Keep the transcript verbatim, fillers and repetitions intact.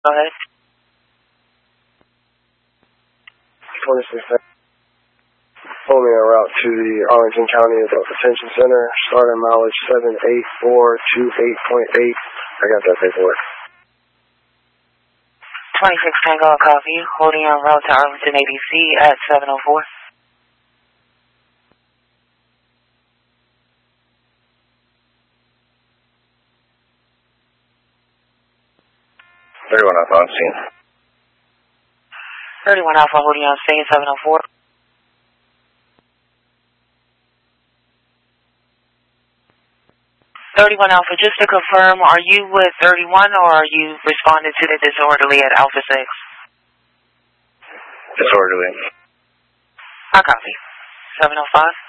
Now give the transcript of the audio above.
Go ahead. twenty-six. Only en route to the Arlington County Adult Detention Center. Starting mileage seven eight four two eight point eight. I got that paperwork. twenty-six Tango, copy. Holding en route to Arlington A D C at seven oh four. thirty-one Alpha on scene. thirty-one Alpha holding on scene seven oh four. thirty-one Alpha, just to confirm, are you with thirty-one or are you responding to the disorderly at Alpha six? Disorderly. I copy. seven oh five.